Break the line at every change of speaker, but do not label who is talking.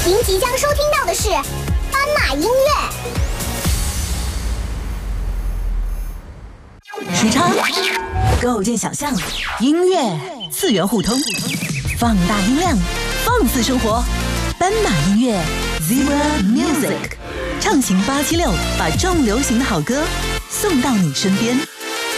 您即将收听到的是斑马音乐。
时差构建想象，音乐次元互通，放大音量，放肆生活。斑马音乐 Zebra Music， 畅行876，把重流行的好歌送到你身边。